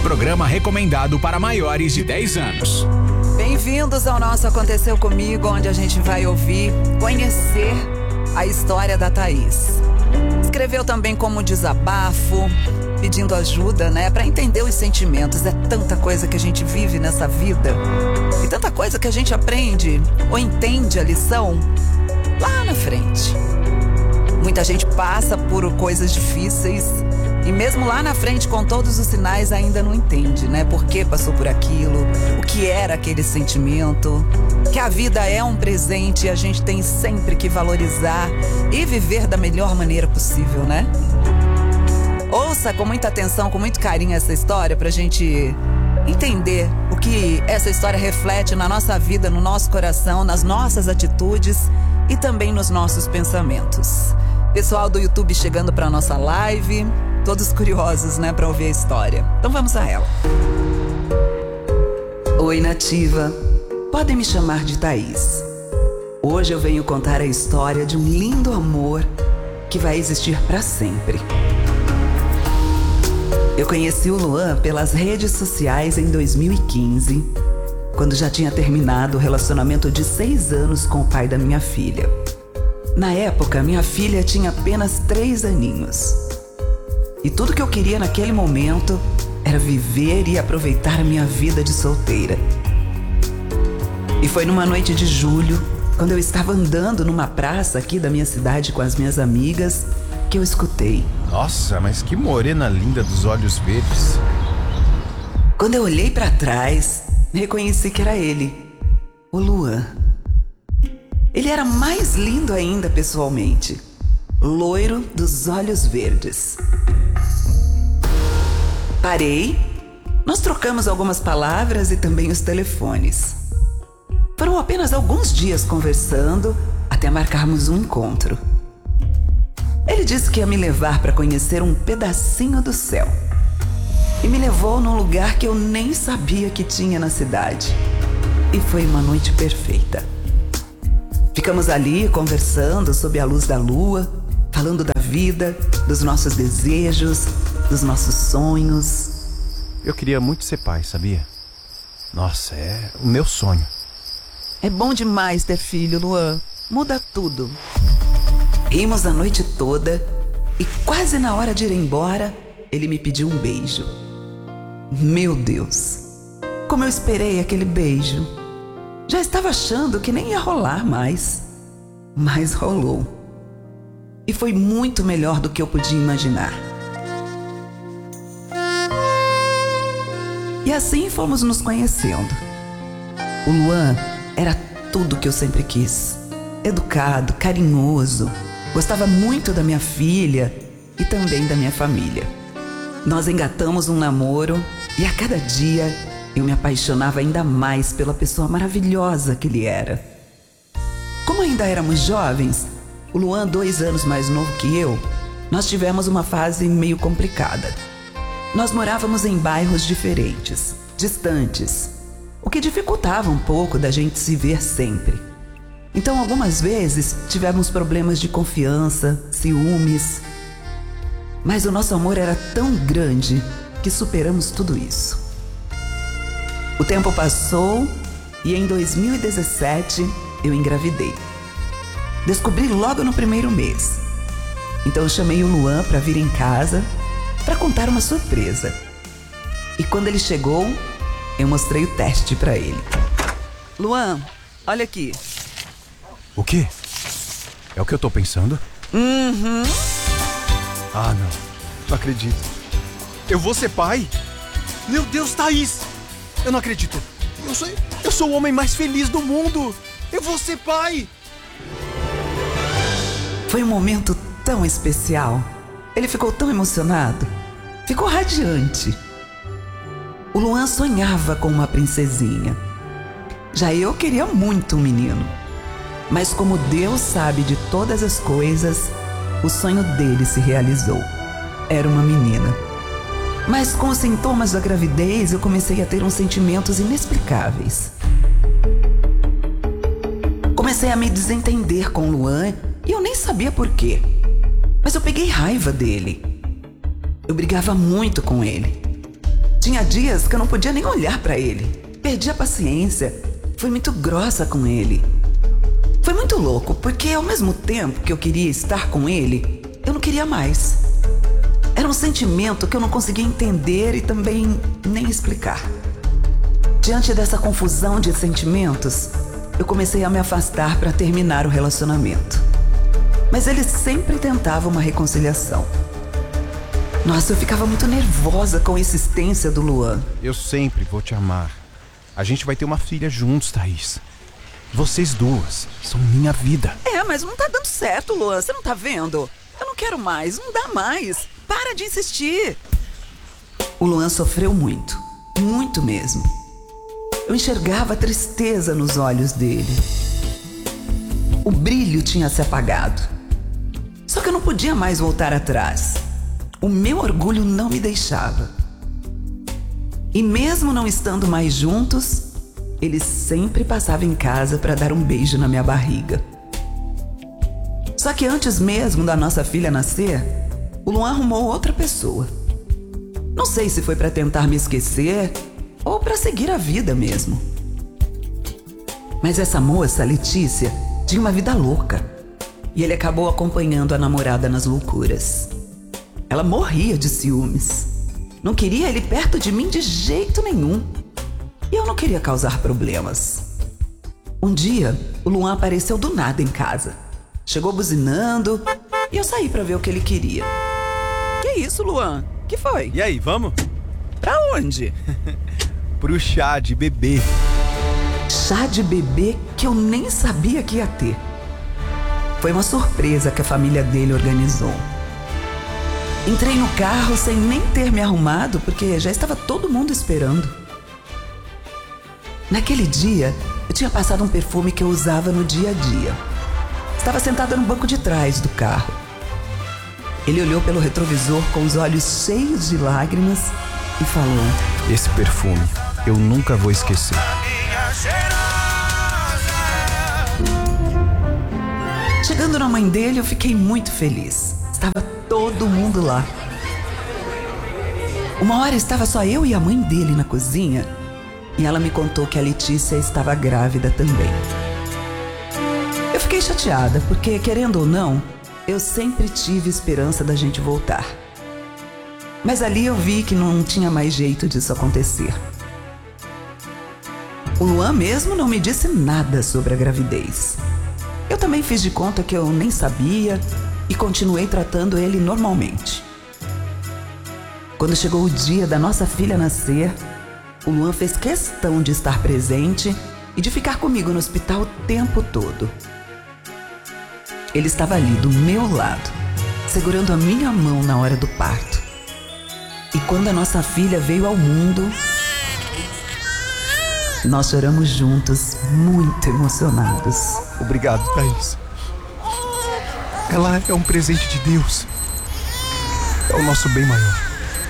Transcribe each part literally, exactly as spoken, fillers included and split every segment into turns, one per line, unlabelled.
programa recomendado para maiores de dez anos.
Bem-vindos ao nosso Aconteceu Comigo, onde a gente vai ouvir, conhecer a história da Thaís. Escreveu também como desabafo, pedindo ajuda, né, para entender os sentimentos. É tanta coisa que a gente vive nessa vida e tanta coisa que a gente aprende ou entende a lição lá na frente. Muita gente passa por coisas difíceis e mesmo lá na frente, com todos os sinais, ainda não entende, né? Por que passou por aquilo, o que era aquele sentimento, que a vida é um presente e a gente tem sempre que valorizar e viver da melhor maneira possível, né? Ouça com muita atenção, com muito carinho essa história pra gente entender o que essa história reflete na nossa vida, no nosso coração, nas nossas atitudes e também nos nossos pensamentos. Pessoal do YouTube chegando pra nossa live, todos curiosos, né, pra ouvir a história. Então vamos a ela. Oi, nativa. Podem me chamar de Thaís. Hoje eu venho contar a história de um lindo amor que vai existir pra sempre. Eu conheci o Luan pelas redes sociais em dois mil e quinze, quando já tinha terminado o relacionamento de seis anos com o pai da minha filha. Na época, minha filha tinha apenas três aninhos. E tudo que eu queria naquele momento era viver e aproveitar a minha vida de solteira. E foi numa noite de julho, quando eu estava andando numa praça aqui da minha cidade com as minhas amigas, que eu escutei.
Nossa, mas que morena linda dos olhos verdes.
Quando eu olhei para trás, reconheci que era ele, o Luan. Ele era mais lindo ainda pessoalmente, loiro dos olhos verdes. Parei, nós trocamos algumas palavras e também os telefones. Foram apenas alguns dias conversando até marcarmos um encontro. Ele disse que ia me levar para conhecer um pedacinho do céu. E me levou num lugar que eu nem sabia que tinha na cidade. E foi uma noite perfeita. Ficamos ali conversando sob a luz da lua, falando da vida, dos nossos desejos, dos nossos sonhos.
Eu queria muito ser pai, sabia? Nossa, é o meu sonho.
É bom demais ter filho, Luan. Muda tudo. Rimos a noite toda e quase na hora de ir embora, ele me pediu um beijo. Meu Deus, como eu esperei aquele beijo. Já estava achando que nem ia rolar mais, mas rolou. E foi muito melhor do que eu podia imaginar. E assim fomos nos conhecendo. O Luan era tudo que eu sempre quis. Educado, carinhoso, gostava muito da minha filha e também da minha família. Nós engatamos um namoro e a cada dia eu me apaixonava ainda mais pela pessoa maravilhosa que ele era. Como ainda éramos jovens, o Luan, dois anos mais novo que eu, nós tivemos uma fase meio complicada. Nós morávamos em bairros diferentes, distantes, o que dificultava um pouco da gente se ver sempre. Então, algumas vezes, tivemos problemas de confiança, ciúmes. Mas o nosso amor era tão grande que superamos tudo isso. O tempo passou e em dois mil e dezessete eu engravidei. Descobri logo no primeiro mês. Então eu chamei o Luan para vir em casa para contar uma surpresa. E quando ele chegou, eu mostrei o teste para ele. Luan, olha aqui.
O quê? É o que eu tô pensando?
Uhum.
Ah, não. Não acredito. Eu vou ser pai? Meu Deus, Thaís! Eu não acredito. Eu sou, eu sou o homem mais feliz do mundo. Eu vou ser pai!
Foi um momento tão especial. Ele ficou tão emocionado. Ficou radiante. O Luan sonhava com uma princesinha. Já eu queria muito um menino. Mas como Deus sabe de todas as coisas, o sonho dele se realizou. Era uma menina. Mas com os sintomas da gravidez, eu comecei a ter uns sentimentos inexplicáveis. Comecei a me desentender com o Luan e eu nem sabia por quê. Mas eu peguei raiva dele. Eu brigava muito com ele. Tinha dias que eu não podia nem olhar pra ele. Perdi a paciência. Fui muito grossa com ele. Foi muito louco, porque ao mesmo tempo que eu queria estar com ele, eu não queria mais. Era um sentimento que eu não conseguia entender e também nem explicar. Diante dessa confusão de sentimentos, eu comecei a me afastar para terminar o relacionamento. Mas ele sempre tentava uma reconciliação. Nossa, eu ficava muito nervosa com a insistência do Luan.
Eu sempre vou te amar. A gente vai ter uma filha juntos, Thaís. Vocês duas são minha vida.
É, mas não tá dando certo, Luan. Você não tá vendo? Eu não quero mais, não dá mais. Para de insistir. O Luan sofreu muito, muito mesmo. Eu enxergava a tristeza nos olhos dele. O brilho tinha se apagado. Só que eu não podia mais voltar atrás. O meu orgulho não me deixava. E mesmo não estando mais juntos, ele sempre passava em casa para dar um beijo na minha barriga. Só que antes mesmo da nossa filha nascer, o Luan arrumou outra pessoa. Não sei se foi para tentar me esquecer ou para seguir a vida mesmo. Mas essa moça, Letícia, tinha uma vida louca. E ele acabou acompanhando a namorada nas loucuras. Ela morria de ciúmes. Não queria ele perto de mim de jeito nenhum. E eu não queria causar problemas. Um dia, o Luan apareceu do nada em casa. Chegou buzinando e eu saí para ver o que ele queria. Que isso, Luan? Que foi?
E aí, vamos?
Pra onde?
Pro chá de bebê.
Chá de bebê que eu nem sabia que ia ter. Foi uma surpresa que a família dele organizou. Entrei no carro sem nem ter me arrumado, porque já estava todo mundo esperando. Naquele dia, eu tinha passado um perfume que eu usava no dia a dia. Estava sentada no banco de trás do carro. Ele olhou pelo retrovisor com os olhos cheios de lágrimas e falou:
esse perfume eu nunca vou esquecer.
Chegando na mãe dele, eu fiquei muito feliz. Estava todo mundo lá. Uma hora estava só eu e a mãe dele na cozinha e ela me contou que a Letícia estava grávida também. Eu fiquei chateada porque, querendo ou não, eu sempre tive esperança da gente voltar. Mas ali eu vi que não tinha mais jeito disso acontecer. O Luan mesmo não me disse nada sobre a gravidez. Eu também fiz de conta que eu nem sabia e continuei tratando ele normalmente. Quando chegou o dia da nossa filha nascer, o Luan fez questão de estar presente e de ficar comigo no hospital o tempo todo. Ele estava ali do meu lado, segurando a minha mão na hora do parto. E quando a nossa filha veio ao mundo, nós choramos juntos, muito emocionados.
Obrigado, Thaís. Ela é um presente de Deus. É o nosso bem maior.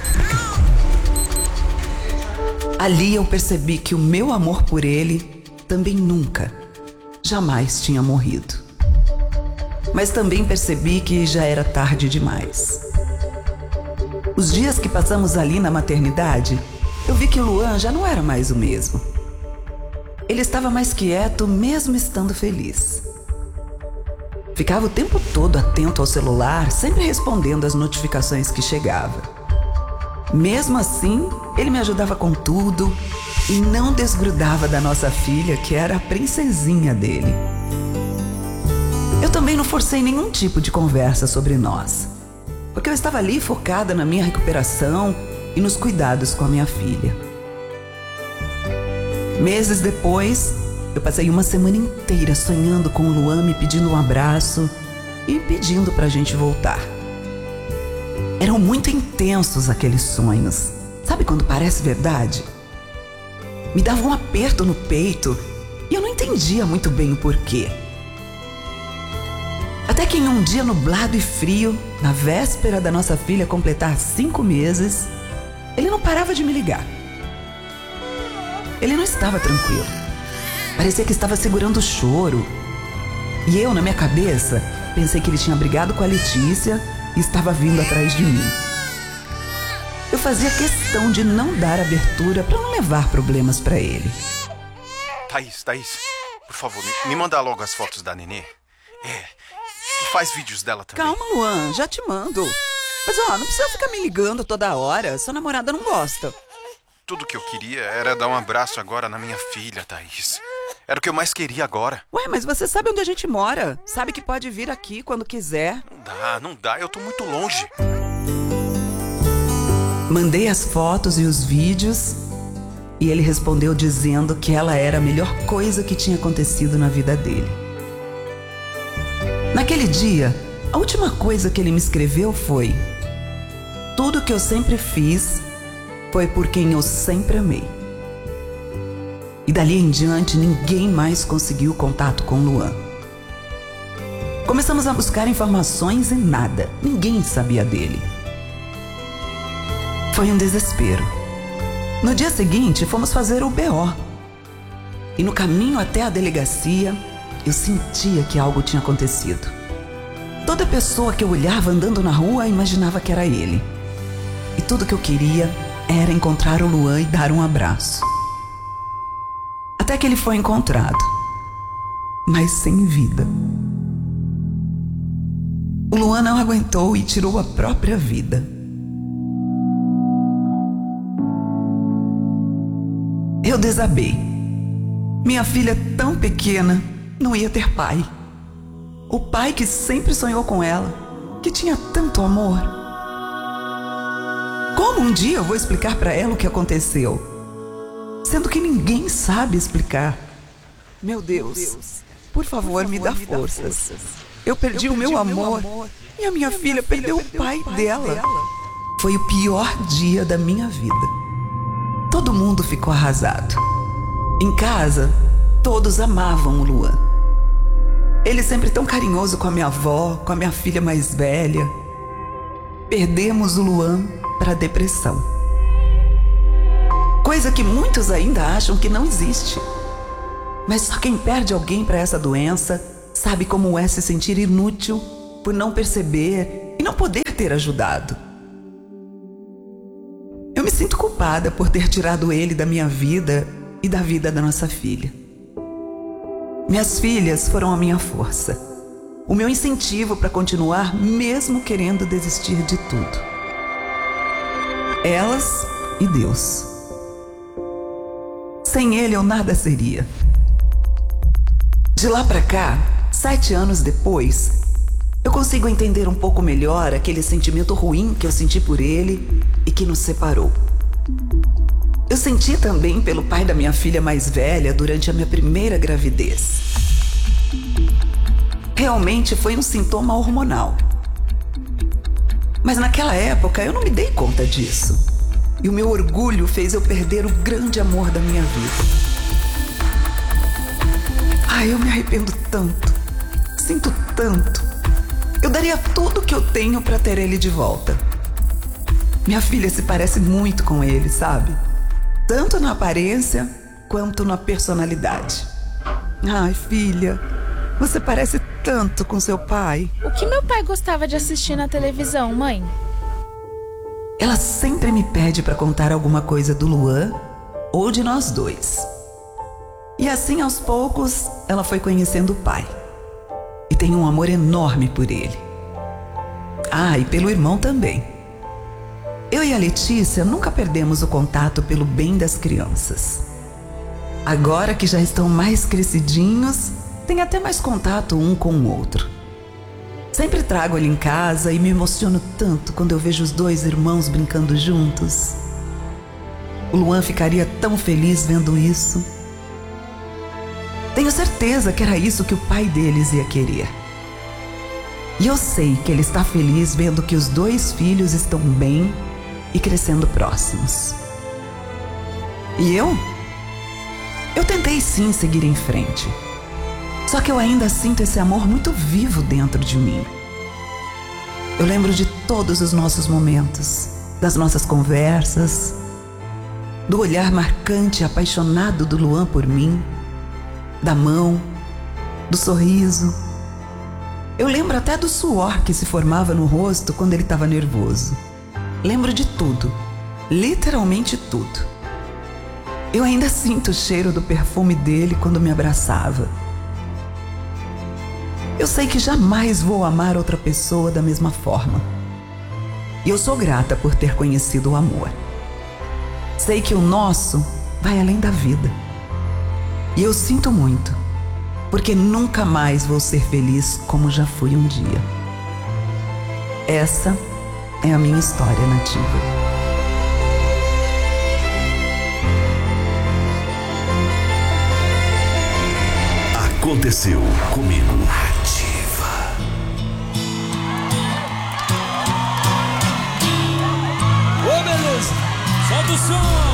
Ali eu percebi que o meu amor por ele também nunca, jamais tinha morrido. Mas também percebi que já era tarde demais. Os dias que passamos ali na maternidade, eu vi que o Luan já não era mais o mesmo. Ele estava mais quieto, mesmo estando feliz. Ficava o tempo todo atento ao celular, sempre respondendo às notificações que chegavam. Mesmo assim, ele me ajudava com tudo e não desgrudava da nossa filha, que era a princesinha dele. Eu também não forcei nenhum tipo de conversa sobre nós, porque eu estava ali focada na minha recuperação e nos cuidados com a minha filha. Meses depois, eu passei uma semana inteira sonhando com o Luan me pedindo um abraço e pedindo pra gente voltar. Eram muito intensos aqueles sonhos. Sabe quando parece verdade? Me dava um aperto no peito e eu não entendia muito bem o porquê. Até que em um dia nublado e frio, na véspera da nossa filha completar cinco meses, ele não parava de me ligar. Ele não estava tranquilo. Parecia que estava segurando o choro. E eu, na minha cabeça, pensei que ele tinha brigado com a Letícia e estava vindo atrás de mim. Eu fazia questão de não dar abertura para não levar problemas para ele.
Thaís, Thaís, por favor, me, me manda logo as fotos da Nenê. É, e faz vídeos dela também.
Calma, Luan, já te mando. Mas ó, não precisa ficar me ligando toda hora, sua namorada não gosta.
Tudo que eu queria era dar um abraço agora na minha filha, Thaís. Era o que eu mais queria agora.
Ué, mas você sabe onde a gente mora. Sabe que pode vir aqui quando quiser.
Não dá, não dá, eu tô muito longe.
Mandei as fotos e os vídeos e ele respondeu dizendo que ela era a melhor coisa que tinha acontecido na vida dele. Naquele dia, a última coisa que ele me escreveu foi: tudo que eu sempre fiz foi por quem eu sempre amei. E dali em diante, ninguém mais conseguiu contato com Luan. Começamos a buscar informações e nada. Ninguém sabia dele. Foi um desespero. No dia seguinte, fomos fazer o B O. E no caminho até a delegacia, eu sentia que algo tinha acontecido. Toda pessoa que eu olhava andando na rua imaginava que era ele. E tudo que eu queria era encontrar o Luan e dar um abraço. Até que ele foi encontrado, mas sem vida. O Luan não aguentou e tirou a própria vida. Eu desabei. Minha filha tão pequena não ia ter pai. O pai que sempre sonhou com ela, que tinha tanto amor. Como um dia eu vou explicar para ela o que aconteceu? Sendo que ninguém sabe explicar. Meu Deus, por favor, me dá forças. Eu perdi o meu amor e a minha filha perdeu o pai dela. Foi o pior dia da minha vida. Todo mundo ficou arrasado. Em casa, todos amavam o Luan. Ele sempre tão carinhoso com a minha avó, com a minha filha mais velha. Perdemos o Luan para a depressão. Coisa que muitos ainda acham que não existe. Mas só quem perde alguém para essa doença sabe como é se sentir inútil por não perceber e não poder ter ajudado. Eu me sinto culpada por ter tirado ele da minha vida e da vida da nossa filha. Minhas filhas foram a minha força, o meu incentivo para continuar mesmo querendo desistir de tudo. Elas e Deus. Sem ele eu nada seria. De lá pra cá, sete anos depois, eu consigo entender um pouco melhor aquele sentimento ruim que eu senti por ele e que nos separou. Eu senti também pelo pai da minha filha mais velha durante a minha primeira gravidez. Realmente foi um sintoma hormonal. Mas naquela época eu não me dei conta disso. E o meu orgulho fez eu perder o grande amor da minha vida. Ai, eu me arrependo tanto. Sinto tanto. Eu daria tudo que eu tenho para ter ele de volta. Minha filha se parece muito com ele, sabe? Tanto na aparência quanto na personalidade. Ai, filha, você parece tanto com seu pai.
O que meu pai gostava de assistir na televisão, mãe?
Ela sempre me pede para contar alguma coisa do Luan ou de nós dois. E assim, aos poucos, ela foi conhecendo o pai. E tem um amor enorme por ele. Ah, e pelo irmão também. Eu e a Letícia nunca perdemos o contato pelo bem das crianças. Agora que já estão mais crescidinhos, tem até mais contato um com o outro. Sempre trago ele em casa e me emociono tanto quando eu vejo os dois irmãos brincando juntos. O Luan ficaria tão feliz vendo isso. Tenho certeza que era isso que o pai deles ia querer. E eu sei que ele está feliz vendo que os dois filhos estão bem e crescendo próximos. E eu? Eu tentei sim seguir em frente. Só que eu ainda sinto esse amor muito vivo dentro de mim. Eu lembro de todos os nossos momentos, das nossas conversas, do olhar marcante e apaixonado do Luan por mim, da mão, do sorriso. Eu lembro até do suor que se formava no rosto quando ele estava nervoso. Lembro de tudo, Literalmente tudo. Eu ainda sinto o cheiro do perfume dele quando me abraçava. Eu sei que jamais vou amar outra pessoa da mesma forma. E eu sou grata por ter conhecido o amor. Sei que o nosso vai além da vida. E eu sinto muito, porque nunca mais vou ser feliz como já fui um dia. Essa é a minha história, Nativa.
Aconteceu comigo.
Nativa.
Ô, beleza! Solta o som!